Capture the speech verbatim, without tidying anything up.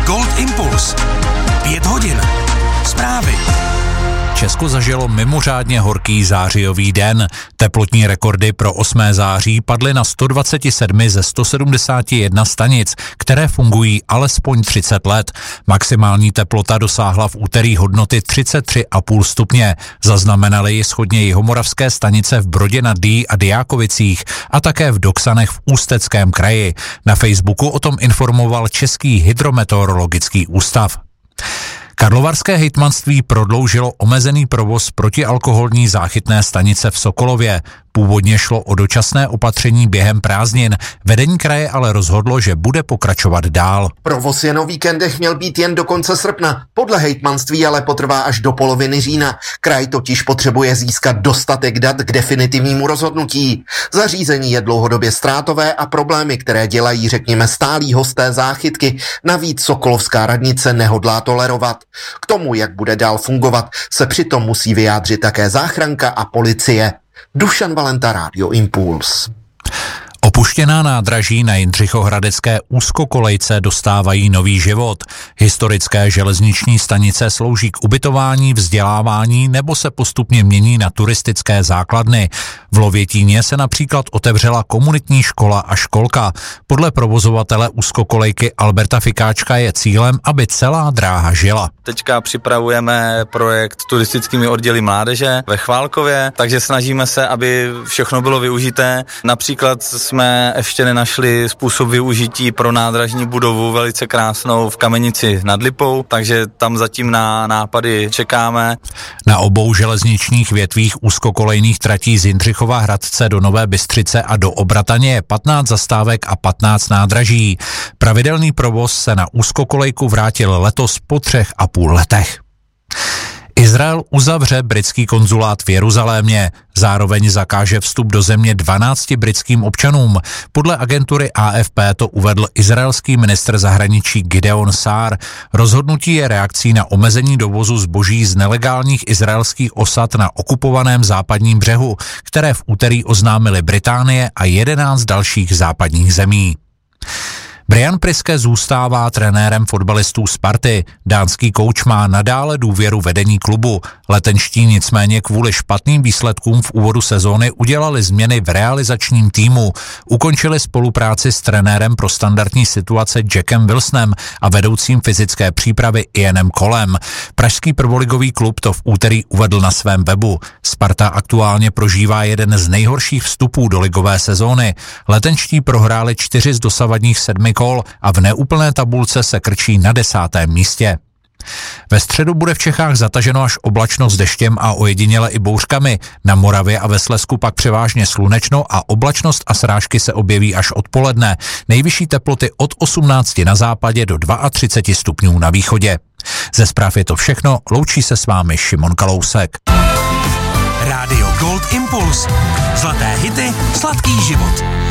Gold Impuls. Pět hodin. Zprávy. Česko zažilo mimořádně horký zářijový den. Teplotní rekordy pro osmého září padly na sto dvacet sedm ze sto sedmdesát jedna stanic, které fungují alespoň třicet let. Maximální teplota dosáhla v úterý hodnoty třicet tři celá pět stupně. Zaznamenaly ji shodně jihomoravské stanice v Brodě nad Dyjí a Dyjákovicích a také v Doksanech v Ústeckém kraji. Na Facebooku o tom informoval Český hydrometeorologický ústav. Karlovarské hejtmanství prodloužilo omezený provoz protialkoholní záchytné stanice v Sokolově. Původně šlo o dočasné opatření během prázdnin. Vedení kraje ale rozhodlo, že bude pokračovat dál. Provoz jen o víkendech měl být jen do konce srpna. Podle hejtmanství ale potrvá až do poloviny října. Kraj totiž potřebuje získat dostatek dat k definitivnímu rozhodnutí. Zařízení je dlouhodobě ztrátové a problémy, které dělají, řekněme, stálí hosté záchytky, navíc sokolovská radnice nehodlá tolerovat. K tomu, jak bude dál fungovat, se přitom musí vyjádřit také záchranka a policie. Dušan Valenta, Rádio Impuls. Opuštěná nádraží na Jindřichohradecké úzkokolejce dostávají nový život. Historické železniční stanice slouží k ubytování, vzdělávání nebo se postupně mění na turistické základny. V Lovětíně se například otevřela komunitní škola a školka. Podle provozovatele úzkokolejky Alberta Fikáčka je cílem, aby celá dráha žila. Teďka připravujeme projekt turistickými odděly mládeže ve Chválkově, takže snažíme se, aby všechno bylo využité. Například jsme ještě nenašli způsob využití pro nádražní budovu velice krásnou v Kamenici nad Lipou, takže tam zatím na nápady čekáme. Na obou železničních větvích úzkokolejných tratí z Jindřichova Hradce do Nové Bystřice a do Obrataně je patnáct zastávek a patnáct nádraží. Pravidelný provoz se na úzkokolejku vrátil letos po třech a půl letech. Izrael uzavře britský konzulát v Jeruzalémě, zároveň zakáže vstup do země dvanácti britským občanům. Podle agentury A F P to uvedl izraelský ministr zahraničí Gideon Sár. Rozhodnutí je reakcí na omezení dovozu zboží z nelegálních izraelských osad na okupovaném západním břehu, které v úterý oznámily Británie a jedenáct dalších západních zemí. Brian Priske zůstává trenérem fotbalistů Sparty. Dánský kouč má nadále důvěru vedení klubu. Letenští nicméně kvůli špatným výsledkům v úvodu sezóny udělali změny v realizačním týmu. Ukončili spolupráci s trenérem pro standardní situace Jackem Wilsonem a vedoucím fyzické přípravy Ianem Colem. Pražský prvoligový klub to v úterý uvedl na svém webu. Sparta aktuálně prožívá jeden z nejhorších vstupů do ligové sezóny. Letenští prohráli čtyři z dosavadních sedmi kol a v neúplné tabulce se krčí na desátém místě. Ve středu bude v Čechách zataženo až oblačno s deštěm a ojediněle i bouřkami. Na Moravě a ve Slezsku pak převážně slunečno a oblačnost a srážky se objeví až odpoledne. Nejvyšší teploty od osmnácti na západě do třicet dva stupňů na východě. Ze zpráv je to všechno, loučí se s vámi Šimon Kalousek. Rádio Gold Impuls. Zlaté hity, sladký život.